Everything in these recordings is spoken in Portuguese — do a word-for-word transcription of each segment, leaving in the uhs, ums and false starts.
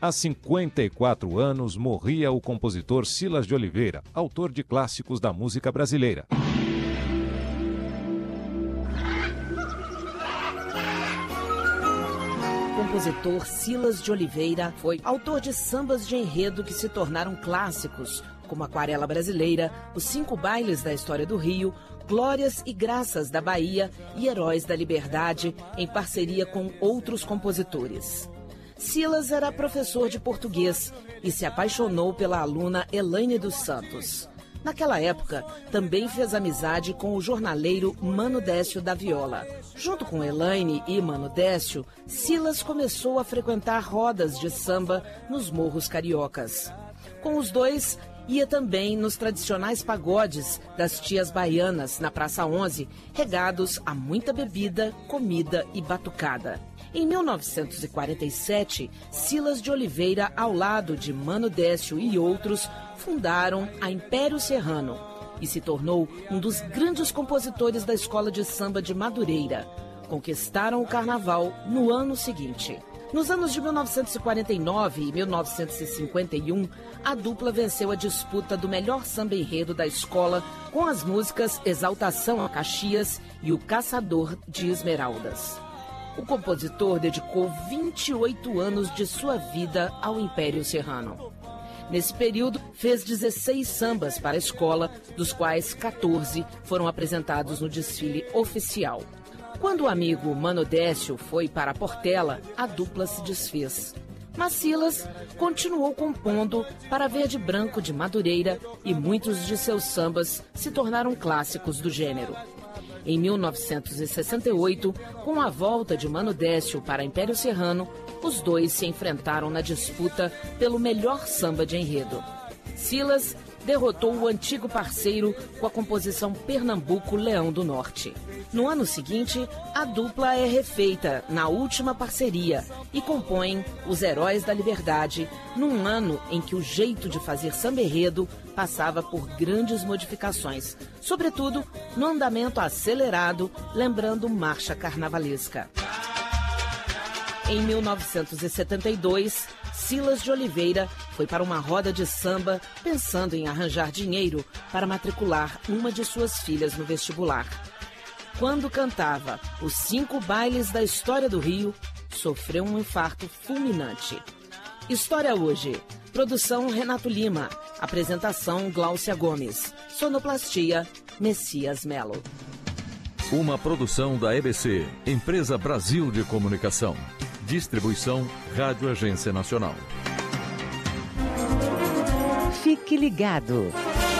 Há cinquenta e quatro anos morria o compositor Silas de Oliveira, autor de clássicos da música brasileira. O compositor Silas de Oliveira foi autor de sambas de enredo que se tornaram clássicos, como Aquarela Brasileira, Os Cinco Bailes da História do Rio, Glórias e Graças da Bahia e Heróis da Liberdade, em parceria com outros compositores. Silas era professor de português e se apaixonou pela aluna Elaine dos Santos. Naquela época, também fez amizade com o jornaleiro Mano Décio da Viola. Junto com Elaine e Mano Décio, Silas começou a frequentar rodas de samba nos morros cariocas. Com os dois, ia também nos tradicionais pagodes das tias baianas na Praça onze, regados a muita bebida, comida e batucada. Em mil novecentos e quarenta e sete, Silas de Oliveira, ao lado de Mano Décio e outros, fundaram a Império Serrano e se tornou um dos grandes compositores da Escola de Samba de Madureira. Conquistaram o carnaval no ano seguinte. Nos anos de mil novecentos e quarenta e nove e mil novecentos e cinquenta e um, a dupla venceu a disputa do melhor samba enredo da escola com as músicas Exaltação a Caxias e O Caçador de Esmeraldas. O compositor dedicou vinte e oito anos de sua vida ao Império Serrano. Nesse período, fez dezesseis sambas para a escola, dos quais quatorze foram apresentados no desfile oficial. Quando o amigo Mano Décio foi para Portela, a dupla se desfez. Mas Silas continuou compondo para Verde Branco de Madureira e muitos de seus sambas se tornaram clássicos do gênero. Em mil novecentos e sessenta e oito, com a volta de Mano Décio para Império Serrano, os dois se enfrentaram na disputa pelo melhor samba de enredo. Silas derrotou o antigo parceiro com a composição Pernambuco Leão do Norte. No ano seguinte, a dupla é refeita na última parceria e compõem Os Heróis da Liberdade, num ano em que o jeito de fazer samba-enredo passava por grandes modificações, sobretudo no andamento acelerado, lembrando marcha carnavalesca. Em mil novecentos e setenta e dois, Silas de Oliveira foi para uma roda de samba pensando em arranjar dinheiro para matricular uma de suas filhas no vestibular. Quando cantava Os Cinco Bailes da História do Rio, sofreu um infarto fulminante. História hoje. Produção Renato Lima. Apresentação Gláucia Gomes. Sonoplastia Messias Melo. Uma produção da E B C, Empresa Brasil de Comunicação. Distribuição Rádio Agência Nacional. Fique ligado.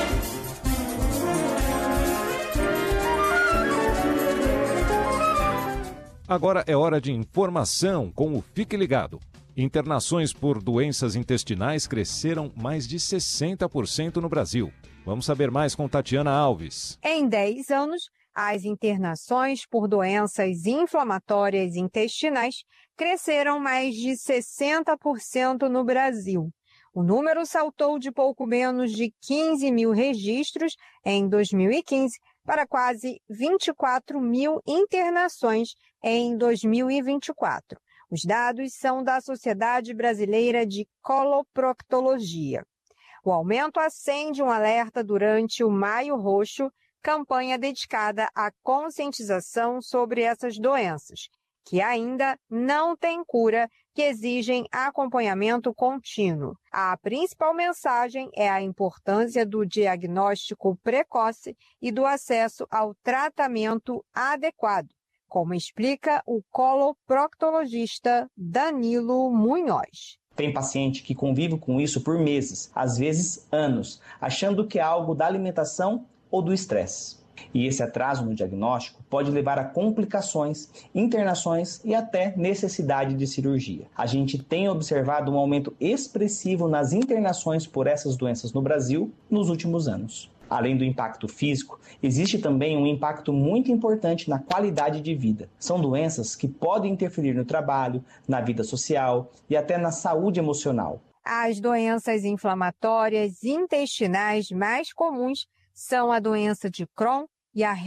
Agora é hora de informação com o Fique Ligado. Internações por doenças intestinais cresceram mais de sessenta por cento no Brasil. Vamos saber mais com Tatiana Alves. Em dez anos, as internações por doenças inflamatórias intestinais cresceram mais de sessenta por cento no Brasil. O número saltou de pouco menos de quinze mil registros em dois mil e quinze para quase vinte e quatro mil internações em dois mil e vinte e quatro. Os dados são da Sociedade Brasileira de Coloproctologia. O aumento acende um alerta durante o Maio Roxo, campanha dedicada à conscientização sobre essas doenças, que ainda não têm cura, que exigem acompanhamento contínuo. A principal mensagem é a importância do diagnóstico precoce e do acesso ao tratamento adequado, como explica o coloproctologista Danilo Munhoz. Tem paciente que convive com isso por meses, às vezes anos, achando que é algo da alimentação ou do estresse. E esse atraso no diagnóstico pode levar a complicações, internações e até necessidade de cirurgia. A gente tem observado um aumento expressivo nas internações por essas doenças no Brasil nos últimos anos. Além do impacto físico, existe também um impacto muito importante na qualidade de vida. São doenças que podem interferir no trabalho, na vida social e até na saúde emocional. As doenças inflamatórias intestinais mais comuns são a doença de Crohn e a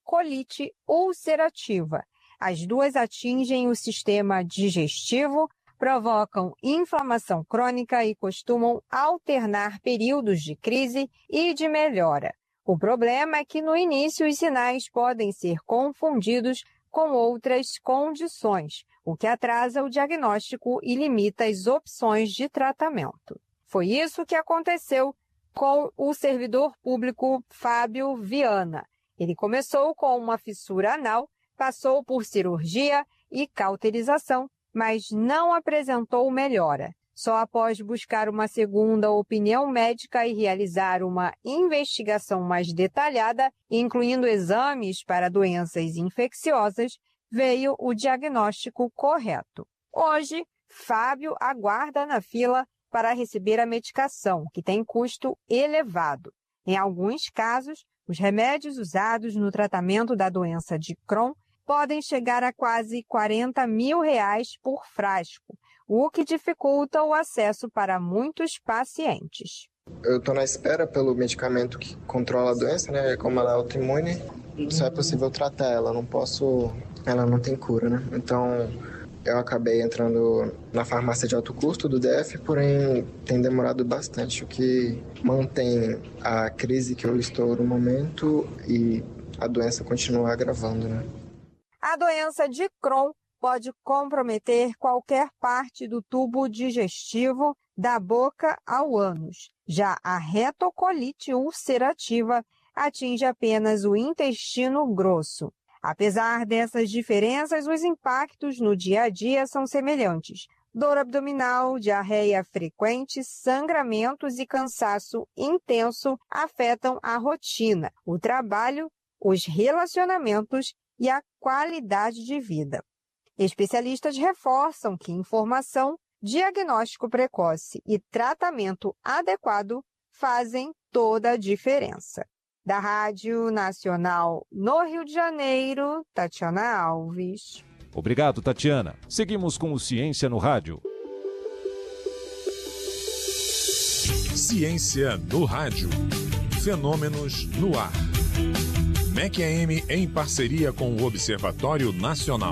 retrocolite ulcerativa. As duas atingem o sistema digestivo, provocam inflamação crônica e costumam alternar períodos de crise e de melhora. O problema é que no início os sinais podem ser confundidos com outras condições, o que atrasa o diagnóstico e limita as opções de tratamento. Foi isso que aconteceu com o servidor público Fábio Viana. Ele começou com uma fissura anal, passou por cirurgia e cauterização, mas não apresentou melhora. Só após buscar uma segunda opinião médica e realizar uma investigação mais detalhada, incluindo exames para doenças infecciosas, veio o diagnóstico correto. Hoje, Fábio aguarda na fila para receber a medicação, que tem custo elevado. Em alguns casos, os remédios usados no tratamento da doença de Crohn podem chegar a quase quarenta mil reais por frasco, o que dificulta o acesso para muitos pacientes. Eu estou na espera pelo medicamento que controla a doença, né? Como ela é autoimune, só é possível tratar ela, não posso, ela não tem cura, né? Então, eu acabei entrando na farmácia de alto custo do D F, porém tem demorado bastante, o que mantém a crise que eu estou no momento e a doença continua agravando, né? A doença de Crohn pode comprometer qualquer parte do tubo digestivo, da boca ao ânus. Já a retocolite ulcerativa atinge apenas o intestino grosso. Apesar dessas diferenças, os impactos no dia a dia são semelhantes. Dor abdominal, diarreia frequente, sangramentos e cansaço intenso afetam a rotina, o trabalho, os relacionamentos e a qualidade de vida. Especialistas reforçam que informação, diagnóstico precoce e tratamento adequado fazem toda a diferença. Da Rádio Nacional no Rio de Janeiro, Tatiana Alves. Obrigado, Tatiana. Seguimos com o Ciência no Rádio. Ciência no Rádio. Fenômenos no ar. M E C A M em parceria com o Observatório Nacional.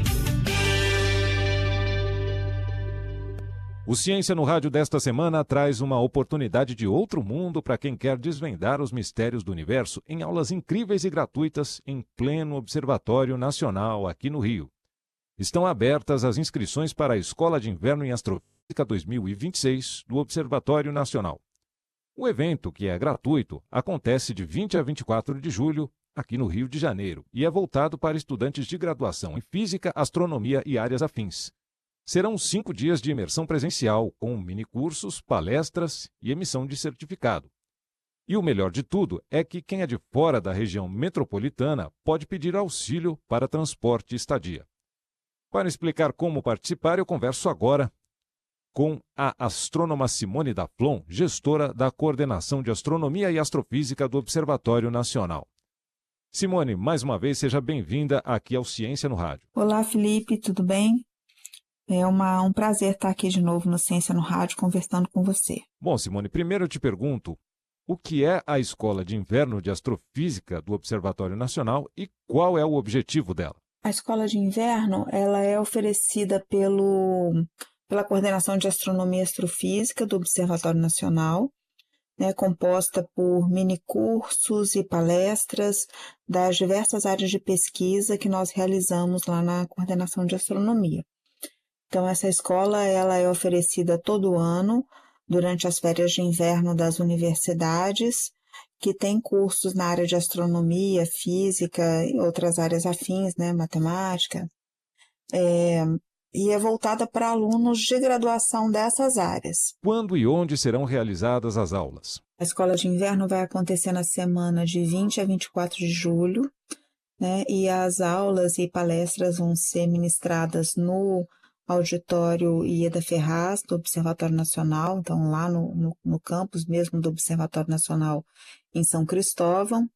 O Ciência no Rádio desta semana traz uma oportunidade de outro mundo para quem quer desvendar os mistérios do universo em aulas incríveis e gratuitas em pleno Observatório Nacional aqui no Rio. Estão abertas as inscrições para a Escola de Inverno em Astrofísica dois mil e vinte e seis do Observatório Nacional. O evento, que é gratuito, acontece de vinte a vinte e quatro de julho aqui no Rio de Janeiro e é voltado para estudantes de graduação em Física, Astronomia e áreas afins. Serão cinco dias de imersão presencial, com minicursos, palestras e emissão de certificado. E o melhor de tudo é que quem é de fora da região metropolitana pode pedir auxílio para transporte e estadia. Para explicar como participar, eu converso agora com a astrônoma Simone Daflon, gestora da Coordenação de Astronomia e Astrofísica do Observatório Nacional. Simone, mais uma vez, seja bem-vinda aqui ao Ciência no Rádio. Olá, Felipe, tudo bem? É uma, um prazer estar aqui de novo no Ciência no Rádio, conversando com você. Bom, Simone, primeiro eu te pergunto, o que é a Escola de Inverno de Astrofísica do Observatório Nacional e qual é o objetivo dela? A Escola de Inverno ela é oferecida pelo, pela Coordenação de Astronomia e Astrofísica do Observatório Nacional, né, composta por minicursos e palestras das diversas áreas de pesquisa que nós realizamos lá na Coordenação de Astronomia. Então, essa escola ela é oferecida todo ano, durante as férias de inverno das universidades, que tem cursos na área de astronomia, física e outras áreas afins, né, matemática, é, e é voltada para alunos de graduação dessas áreas. Quando e onde serão realizadas as aulas? A escola de inverno vai acontecer na semana de vinte a vinte e quatro de julho, né, e as aulas e palestras vão ser ministradas no auditório Ieda Ferraz, do Observatório Nacional, então lá no, no, no campus mesmo do Observatório Nacional em São Cristóvão.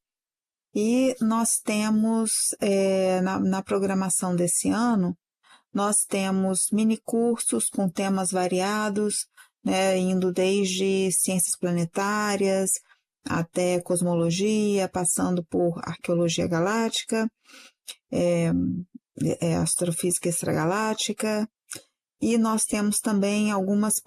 E nós temos, é, na, na programação desse ano, nós temos minicursos com temas variados, né, indo desde ciências planetárias até cosmologia, passando por arqueologia galáctica, é, é, astrofísica extragaláctica, e nós temos também algumas